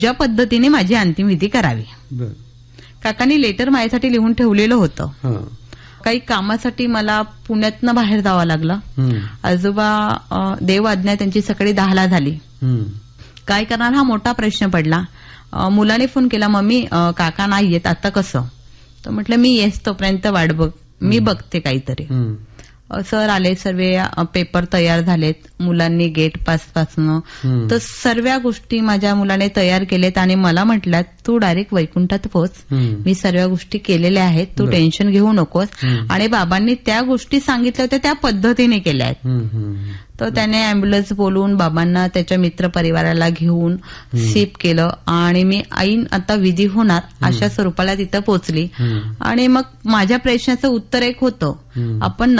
ज्या पद्धतीने माझी अंतिम विधी करावी. काकांनी लेटर माझ्यासाठी लिहून ठेवलेलं होतं. काही कामासाठी मला पुण्यातनं बाहेर जावं लागलं. आजोबा देव आज्ञा त्यांची सकाळी 10ला झाली. काय करणार हा मोठा प्रश्न पडला. मुलाने फोन केला, मम्मी काका नाही येत, आता कसं? तर म्हटलं मी येस तोपर्यंत वाट बघ, मी बघते काहीतरी. सर आले, सर्व पेपर तयार झालेत, मुलांनी गेट पास पासनं तर सर्व गोष्टी माझ्या मुलाने तयार केलेत आणि मला म्हटल्यात तू डायरेक्ट वैकुंठात पोहोच, मी सर्व गोष्टी केलेल्या आहेत, तू टेन्शन घेऊ नकोस. आणि बाबांनी त्या गोष्टी सांगितल्या होत्या त्या पद्धतीने केल्या आहेत. तर त्याने अँब्युलन्स बोलवून बाबांना त्याच्या मित्र परिवाराला घेऊन सीप केलं आणि मी ऐन आता विधी होणार अशा स्वरूपाला तिथं पोहोचली. आणि मग माझ्या प्रश्नाचं उत्तर एक होतं, आपण